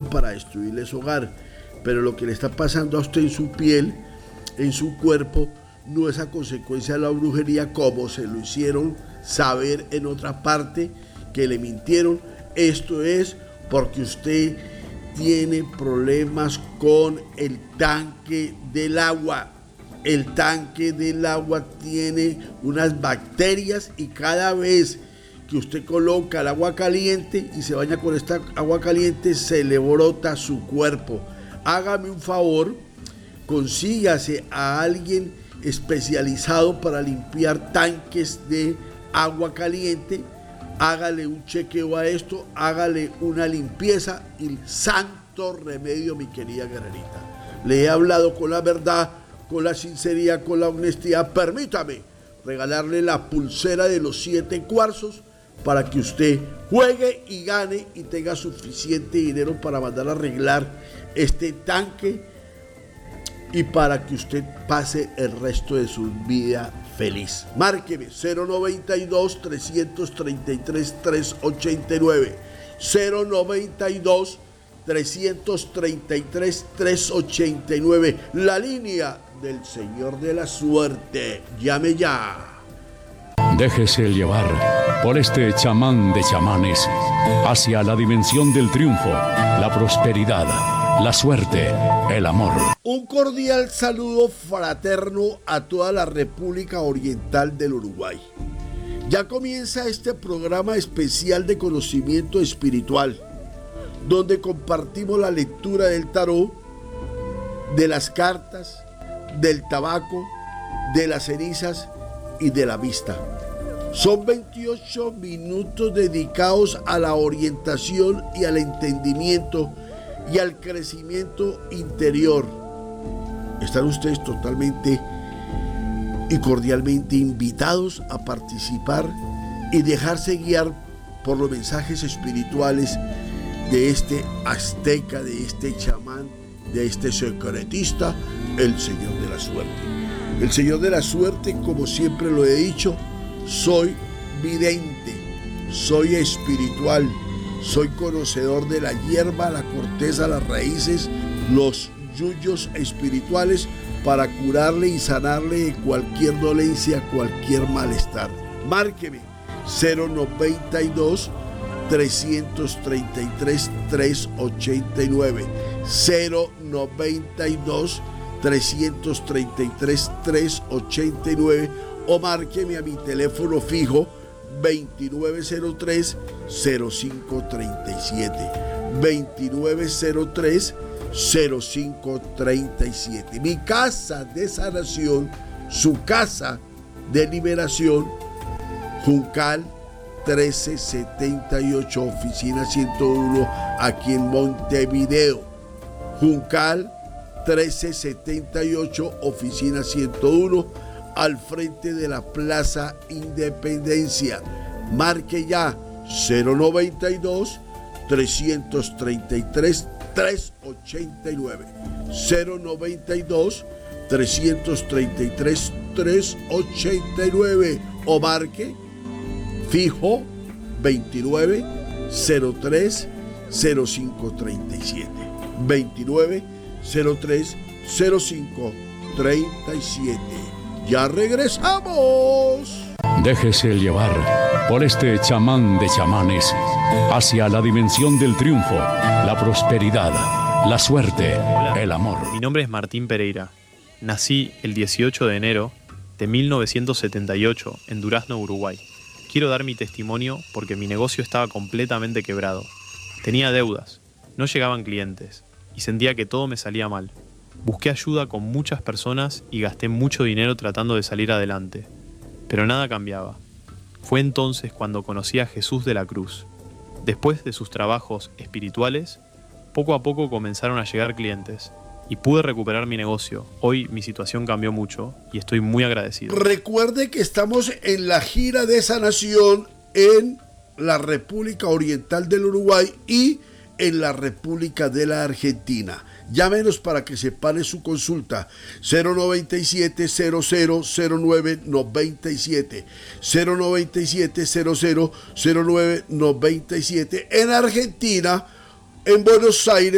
para destruirle su hogar. Pero lo que le está pasando a usted en su piel, en su cuerpo, no es a consecuencia de la brujería como se lo hicieron saber en otra parte, que le mintieron. Esto es porque usted tiene problemas con el tanque del agua. El tanque del agua tiene unas bacterias y cada vez que usted coloca el agua caliente y se baña con esta agua caliente, se le brota su cuerpo. Hágame un favor, consígase a alguien especializado para limpiar tanques de agua caliente, hágale un chequeo a esto, hágale una limpieza y santo remedio, mi querida guerrerita. Le he hablado con la verdad, con la sinceridad, con la honestidad. Permítame regalarle la pulsera de los 7 cuarzos para que usted juegue y gane y tenga suficiente dinero para mandar a arreglar este tanque y para que usted pase el resto de su vida feliz. Márqueme 092-333-389, 092-333-389, la línea del Señor de la Suerte. Llame ya. Déjese llevar por este chamán de chamanes hacia la dimensión del triunfo, la prosperidad, la suerte, el amor. Un cordial saludo fraterno a toda la República Oriental del Uruguay. Ya comienza este programa especial de conocimiento espiritual, donde compartimos la lectura del tarot, de las cartas, del tabaco, de las cenizas y de la vista. Son 28 minutos dedicados a la orientación y al entendimiento y al crecimiento interior. Están ustedes totalmente y cordialmente invitados a participar y dejarse guiar por los mensajes espirituales de este azteca, de este chamán, de este secretista, el Señor de la Suerte. El Señor de la Suerte, como siempre lo he dicho, soy vidente, soy espiritual, soy conocedor de la hierba, la corteza, las raíces, los yuyos espirituales para curarle y sanarle de cualquier dolencia, cualquier malestar. Márqueme 092 333 389, 092 333 389, o márqueme a mi teléfono fijo 2903-0537, 2903-0537. Mi casa de sanación, su casa de liberación, Juncal 1378, oficina 101, aquí en Montevideo. Juncal 1378, oficina 101, al frente de la Plaza Independencia. Marque ya 092 333 389, 092 333 389, o marque fijo 2903 0537, 2903 0537. ¡Ya regresamos! Déjese llevar por este chamán de chamanes hacia la dimensión del triunfo, la prosperidad, la suerte, el amor. Mi nombre es Martín Pereira. Nací el 18 de enero de 1978 en Durazno, Uruguay. Quiero dar mi testimonio porque mi negocio estaba completamente quebrado. Tenía deudas, no llegaban clientes y sentía que todo me salía mal. Busqué ayuda con muchas personas y gasté mucho dinero tratando de salir adelante, pero nada cambiaba. Fue entonces cuando conocí a Jesús de la Cruz. Después de sus trabajos espirituales, poco a poco comenzaron a llegar clientes y pude recuperar mi negocio. Hoy mi situación cambió mucho y estoy muy agradecido. Recuerde que estamos en la gira de sanación en la República Oriental del Uruguay y en la República de la Argentina. Llámenos para que separe su consulta 097-0009-97, 097-0009-97. En Argentina, en Buenos Aires,